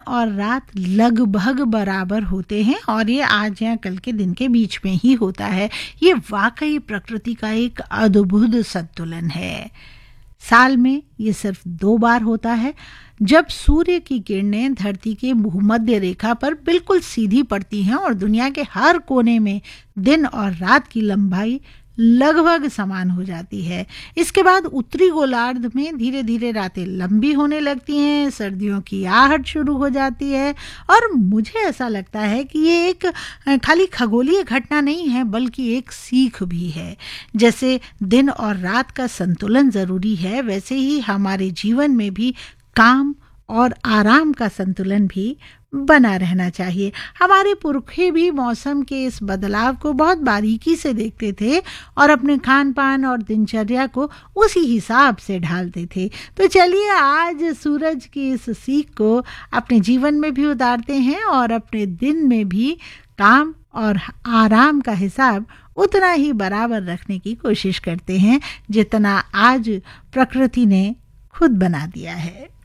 और रात लगभग बराबर होते हैं और ये आज या कल के दिन के बीच में ही होता है। ये वाकई प्रकृति का एक अद्भुत संतुलन है। साल में ये सिर्फ 2 बार होता है, जब सूर्य की किरणें धरती के भूमध्य रेखा पर बिल्कुल सीधी पड़ती हैं और दुनिया के हर कोने में दिन और रात की लंबाई लगभग समान हो जाती है। इसके बाद उत्तरी गोलार्ध में धीरे धीरे रातें लंबी होने लगती हैं, सर्दियों की आहट शुरू हो जाती है और मुझे ऐसा लगता है कि ये एक खाली खगोलीय घटना नहीं है बल्कि एक सीख भी है। जैसे दिन और रात का संतुलन जरूरी है, वैसे ही हमारे जीवन में भी काम और आराम का संतुलन भी बना रहना चाहिए। हमारे पुरखे भी मौसम के इस बदलाव को बहुत बारीकी से देखते थे और अपने खान पान और दिनचर्या को उसी हिसाब से ढालते थे। तो चलिए आज सूरज की इस सीख को अपने जीवन में भी उतारते हैं और अपने दिन में भी काम और आराम का हिसाब उतना ही बराबर रखने की कोशिश करते हैं जितना आज प्रकृति ने खुद बना दिया है।